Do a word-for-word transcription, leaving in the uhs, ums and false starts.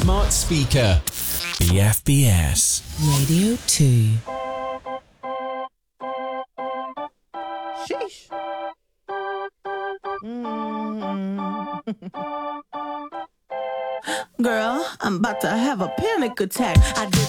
smart speaker. B F B S Radio two. Sheesh. Mm. Girl, I'm about to have a panic attack. I did